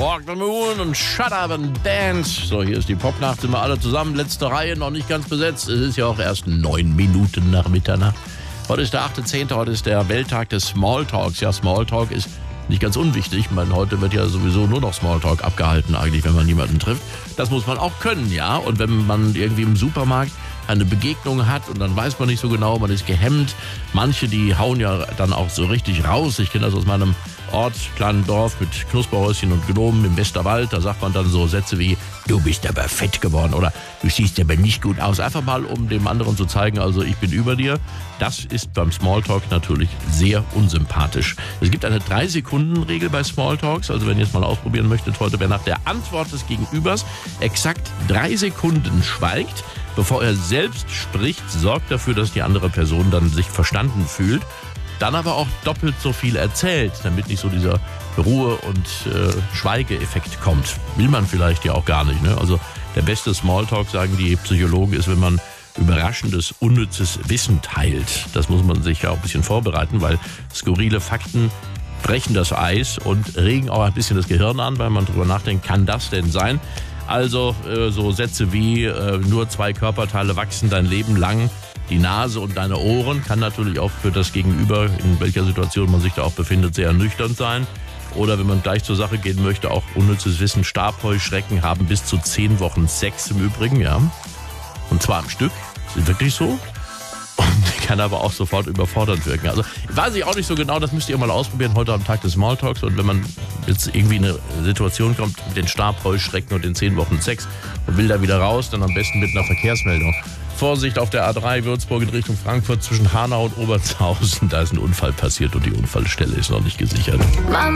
Walk the Moon und Shut Up and Dance. So, hier ist die Popnacht, sind wir alle zusammen. Letzte Reihe, noch nicht ganz besetzt. Es ist ja auch erst 9 Minuten nach Mitternacht. Heute ist der 8.10., heute ist der Welttag des Smalltalks. Ja, Smalltalk ist nicht ganz unwichtig. Ich meine, heute wird ja sowieso nur noch Smalltalk abgehalten eigentlich, wenn man niemanden trifft. Das muss man auch können, ja. Und wenn man irgendwie im Supermarkt eine Begegnung hat und dann weiß man nicht so genau, man ist gehemmt. Manche, die hauen ja dann auch so richtig raus. Ich kenne das aus meinem Ort, kleinen Dorf mit Knusperhäuschen und Gnomen im Westerwald. Da sagt man dann so Sätze wie, du bist aber fett geworden oder du siehst aber nicht gut aus. Einfach mal, um dem anderen zu zeigen, also ich bin über dir. Das ist beim Smalltalk natürlich sehr unsympathisch. Es gibt eine 3-Sekunden-Regel bei Smalltalks. Also wenn ihr es mal ausprobieren möchtet heute, wer nach der Antwort des Gegenübers exakt 3 Sekunden schweigt, bevor er selbst spricht, sorgt dafür, dass die andere Person dann sich verstanden fühlt. Dann aber auch doppelt so viel erzählt, damit nicht so dieser Ruhe- und Schweigeeffekt kommt. Will man vielleicht ja auch gar nicht, ne? Also der beste Smalltalk, sagen die Psychologen, ist, wenn man überraschendes, unnützes Wissen teilt. Das muss man sich ja auch ein bisschen vorbereiten, weil skurrile Fakten brechen das Eis und regen auch ein bisschen das Gehirn an, weil man drüber nachdenkt, kann das denn sein? Also so Sätze wie nur 2 Körperteile wachsen dein Leben lang, die Nase und deine Ohren, kann natürlich auch für das Gegenüber, in welcher Situation man sich da auch befindet, sehr ernüchternd sein. Oder wenn man gleich zur Sache gehen möchte, auch unnützes Wissen, Stabheuschrecken haben bis zu 10 Wochen Sex im Übrigen, ja. Und zwar am Stück, ist wirklich so. Und kann aber auch sofort überfordernd wirken. Also weiß ich auch nicht so genau, das müsst ihr mal ausprobieren, heute am Tag des Smalltalks. Und wenn man jetzt irgendwie in eine Situation kommt mit den Stabheuschrecken und den 10 Wochen Sex und will da wieder raus, dann am besten mit einer Verkehrsmeldung. Vorsicht auf der A3 Würzburg in Richtung Frankfurt zwischen Hanau und Obertshausen. Da ist ein Unfall passiert und die Unfallstelle ist noch nicht gesichert.